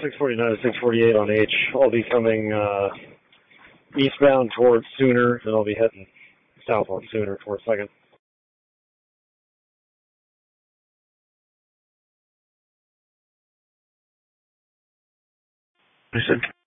649 to 648 on H. I'll be coming eastbound towards Sooner, and I'll be heading south on Sooner towards 2nd. I said